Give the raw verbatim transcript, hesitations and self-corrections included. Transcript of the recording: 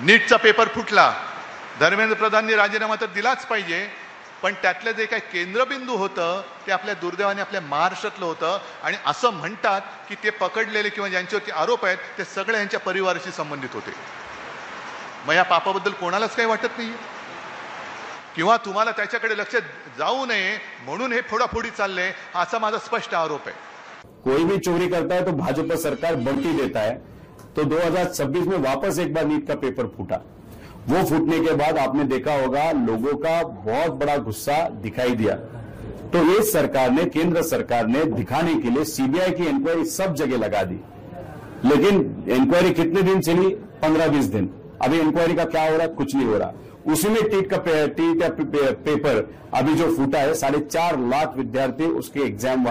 नीटचा paper फुटला, धर्मेंद्र प्रधाननी राजीनामा तर दिलाच पाहिजे, पण त्यातलं जे काही केंद्रबिंदू होतं ते आपल्या दुर्दैवाने आपल्या महाराष्ट्रातलं होतं. आणि असं म्हणतात की ते पकडलेले किंवा ज्यांच्यावरती आरोप आहेत ते सगळे यांच्या परिवाराशी संबंधित होते. मग या पापाबद्दल कोणालाच काही वाटत नाही किंवा तुम्हाला त्याच्याकडे लक्ष जाऊ नये म्हणून हे फोडाफोडी चालले, असा माझा स्पष्ट आरोप आहे. कोई भी चोरी करता है तो भाजपा सरकार बढ़ती देता है. तो दो हज़ार छब्बीस में वापस एक बार नीट का पेपर फूटा. वो फूटने के बाद आपने देखा होगा लोगों का बहुत बड़ा गुस्सा दिखाई दिया. तो ये सरकार ने, केंद्र सरकार ने दिखाने के लिए सीबीआई की इंक्वायरी सब जगह लगा दी. लेकिन इंक्वायरी कितने दिन चली? पंद्रह बीस दिन. अभी इंक्वायरी का क्या हो रहा? कुछ नहीं हो रहा. उसी में टीट का टीट का पेपर अभी जो फूटा है, साढ़े चार लाख विद्यार्थी उसके एग्जाम